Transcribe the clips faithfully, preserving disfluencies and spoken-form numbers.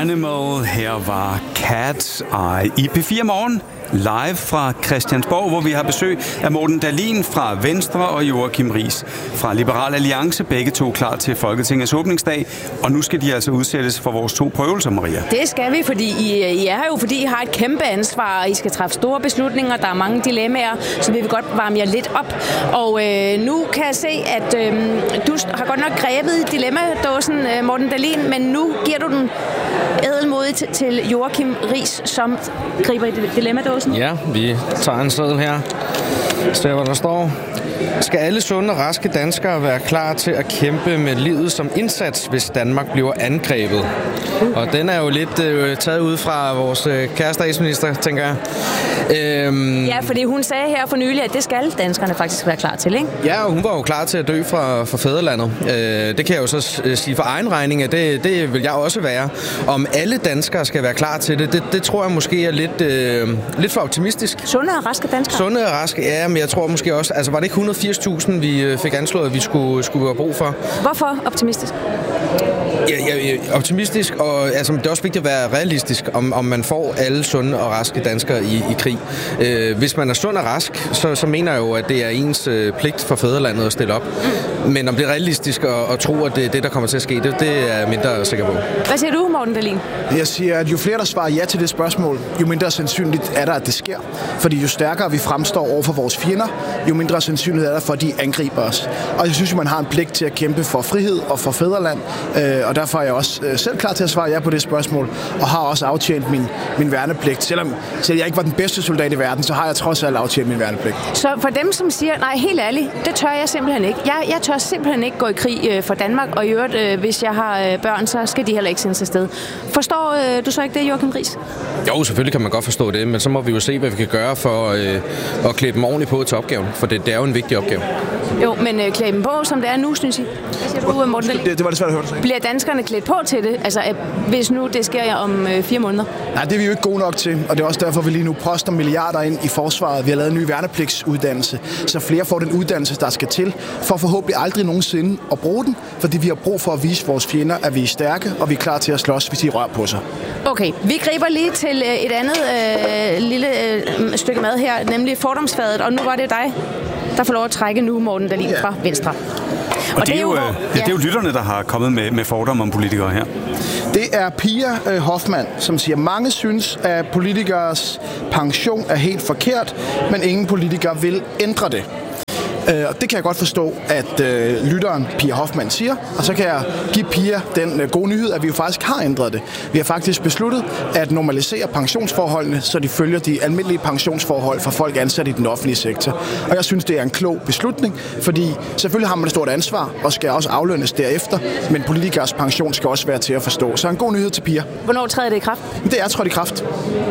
Animal. Her var Cat's Eye i P fire Morgen. Live fra Christiansborg, hvor vi har besøg af Morten Dahlin fra Venstre og Joachim Riis fra Liberal Alliance. Begge to klar til Folketingets åbningsdag. Og nu skal de altså udsættes for vores to prøvelser, Maria. Det skal vi, fordi I, I er her jo, fordi I har et kæmpe ansvar, og I skal træffe store beslutninger. Der er mange dilemmaer, så vi vil godt varme jer lidt op. Og øh, nu kan jeg se, at øh, du har godt nok grebet i dilemmadåsen, øh, Morten Dahlin, men nu giver du den ædelmodigt til Joachim Riis, som griber i dilemmadåsen. Ja, vi tager en seddel her. Se, hvad der står. Skal alle sunde og raske danskere være klar til at kæmpe med livet som indsats, hvis Danmark bliver angrebet? Og den er jo lidt øh, taget ud fra vores øh, kære statsminister, tænker jeg. Øhm, ja, fordi hun sagde her for nylig, at det skal danskerne faktisk være klar til, ikke? Ja, og hun var jo klar til at dø for, for fædrelandet. Øh, det kan jeg jo så sige for egen regning, at det, det vil jeg også være. Om alle danskere skal være klar til det, det, det tror jeg måske er lidt, øh, lidt for optimistisk. Sunde og raske danskere? Sunde og raske, ja, men jeg tror måske også, altså var det ikke et hundrede og firs tusind, vi fik anslået, at vi skulle, skulle have brug for? Hvorfor optimistisk? Ja, ja, optimistisk, og altså, det er også vigtigt at være realistisk, om, om man får alle sunde og raske danskere i, i krig. Øh, hvis man er sund og rask, så, så mener jeg jo, at det er ens øh, pligt for fædrelandet at stille op. Mm. Men om det er realistisk at, at tro, at det er det, der kommer til at ske, det, det er jeg mindre sikker på. Hvad siger du, Morten Dahlin? Jeg siger, at jo flere, der svarer ja til det spørgsmål, jo mindre sandsynligt er der, at det sker. Fordi jo stærkere vi fremstår over for vores fjender, jo mindre sandsynlighed er der for, at de angriber os. Og jeg synes jo, man har en pligt til at kæmpe for frihed og for fædreland. Øh, og derfor er jeg også øh, selv klar til at svare ja på det spørgsmål, og har også aftjent min, min værnepligt. Selvom, selvom jeg ikke var den bedste soldat i verden, så har jeg trods alt aftjent min værnepligt. Så for dem, som siger, nej, helt ærligt, det tør jeg simpelthen ikke. Jeg, jeg tør simpelthen ikke gå i krig øh, for Danmark, og i øvrigt, øh, hvis jeg har øh, børn, så skal de heller ikke sendes afsted. Forstår øh, du så ikke det, Joachim Riis? Jo, selvfølgelig kan man godt forstå det, men så må vi jo se, hvad vi kan gøre for øh, at klæde dem ordentligt på til opgaven, for det, det er jo en vigtig opgave. Jo, men øh, klæde dem på, som det er nu, synes I? Du, Morten Dahlin? Det, det var det svært at høre, du sagde. Bliver danskerne klædt på til det, altså øh, hvis nu det sker om øh, fire måneder? Nej, det er vi jo ikke gode nok til, og det er også derfor, vi lige nu poster milliarder ind i forsvaret. Vi har lavet en ny værnepligtsuddannelse, så flere får den uddannelse, der skal til, for forhåbentlig aldrig nogensinde at bruge den, fordi vi har brug for at vise vores fjender, at vi er stærke, og vi er klar til at slås, hvis de rører på sig. Okay, vi griber lige til øh, et andet øh, lille øh, stykke mad her, nemlig fordomsfadet, og nu var det dig, der får lov at trække nu, Morten Dahlin ja. fra Venstre. Og, og det, er jo, ja. Ja, det er jo lytterne, der har kommet med, med fordomme om politikere her. Det er Pia Hoffmann, som siger, mange synes, at politikers pension er helt forkert, men ingen politikere vil ændre det. Og det kan jeg godt forstå, at øh, lytteren Pia Hoffmann siger, og så kan jeg give Pia den øh, gode nyhed, at vi jo faktisk har ændret det. Vi har faktisk besluttet at normalisere pensionsforholdene, så de følger de almindelige pensionsforhold for folk ansat i den offentlige sektor. Og jeg synes, det er en klog beslutning, fordi selvfølgelig har man et stort ansvar og skal også aflønnes derefter, men politikers pension skal også være til at forstå. Så en god nyhed til Pia. Hvornår træder det i kraft? Det er trådt i kraft.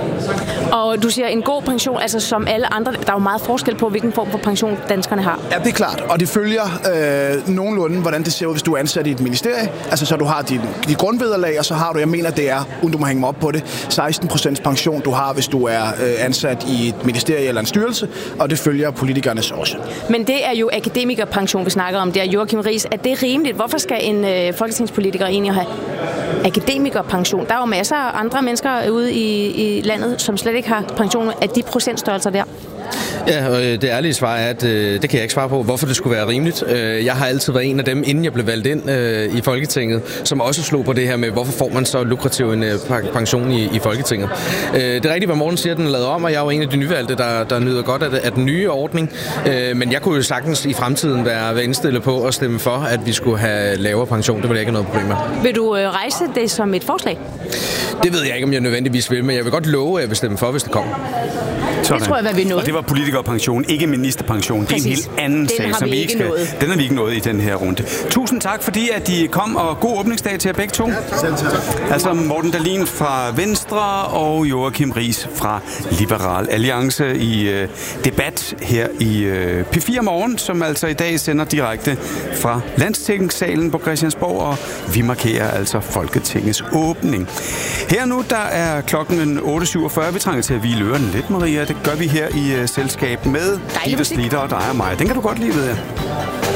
Og du siger en god pension, altså som alle andre, der er jo meget forskel på, hvilken form for pension danskerne har. Ja, det er klart, og det følger øh, nogenlunde, hvordan det ser ud, hvis du er ansat i et ministerie. Altså, så du har dit, dit grundvederlag, og så har du, jeg mener, det er, uden du må hænge mig op på det, seksten procent pension, du har, hvis du er øh, ansat i et ministerie eller en styrelse, og det følger politikernes også. Men det er jo akademikerpension, vi snakker om. Det er Joachim Riis. Er det rimeligt? Hvorfor skal en øh, folketingspolitiker egentlig have akademikerpension? Der er jo masser af andre mennesker ude i, i landet, som slet ikke har pension af de procentstørrelser der. Ja, og det ærlige svar er, at øh, det kan jeg ikke svare på, hvorfor det skulle være rimeligt. Øh, jeg har altid været en af dem, inden jeg blev valgt ind øh, i Folketinget, som også slog på det her med, hvorfor får man så lukrativ en øh, pension i, i Folketinget. Øh, det er rigtigt, hvad Morten siger, den er lavet om, og jeg er jo en af de nyvalgte, der, der nyder godt af, af den nye ordning. Øh, men jeg kunne jo sagtens i fremtiden være, være indstillet på at stemme for, at vi skulle have lavere pension. Det vil jeg ikke have noget problem med. Vil du øh, rejse det som et forslag? Det ved jeg ikke, om jeg nødvendigvis vil, men jeg vil godt love, at jeg vil stemme for, hvis det kommer. Sådan. Det tror jeg, hvad vi nåede. Og det var politikerpension, ikke ministerpension. Det er en helt anden den sag, som vi ikke skal. Nået. Den har vi ikke nået i den her runde. Tusind tak, fordi at de kom, og god åbningsdag til jer begge to. Selv tak. Altså Morten Dahlin fra Venstre og Joachim Riis fra Liberal Alliance i øh, debat her i øh, P fire Morgen, som altså i dag sender direkte fra Landstingssalen på Christiansborg, og vi markerer altså Folketingets åbning. Her nu, der er klokken otte syvogfyrre. Vi trænger til at hvile ørerne lidt, Maria. Det gør vi her i uh, selskab med Ditte Slitter og dig og mig. Den kan du godt lide, ved jeg.